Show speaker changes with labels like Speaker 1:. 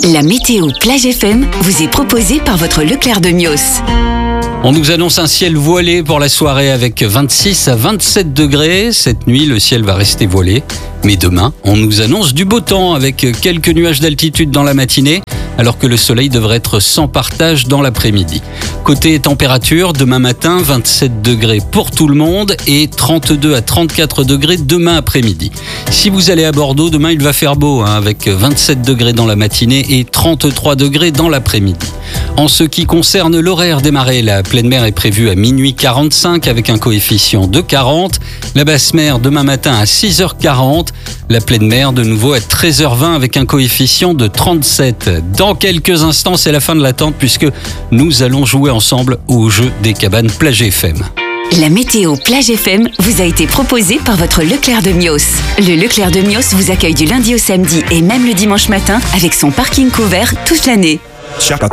Speaker 1: La météo Plage FM vous est proposée par votre Leclerc de Mios.
Speaker 2: On nous annonce un ciel voilé pour la soirée avec 26 à 27 degrés. Cette nuit, le ciel va rester voilé. Mais demain, on nous annonce du beau temps avec quelques nuages d'altitude dans la matinée, alors que le soleil devrait être sans partage dans l'après-midi. Côté température, demain matin, 27 degrés pour tout le monde et 32 à 34 degrés demain après-midi. Si vous allez à Bordeaux, demain il va faire beau, avec 27 degrés dans la matinée et 33 degrés dans l'après-midi. En ce qui concerne l'horaire des marées, la pleine mer est prévue à minuit 45 avec un coefficient de 40. La basse mer demain matin à 6h40. La pleine mer de nouveau à 13h20 avec un coefficient de 37. Dans quelques instants, c'est la fin de l'attente puisque nous allons jouer ensemble au jeu des cabanes Plage FM.
Speaker 1: La météo Plage FM vous a été proposée par votre Leclerc de Mios. Le Leclerc de Mios vous accueille du lundi au samedi et même le dimanche matin avec son parking couvert toute l'année.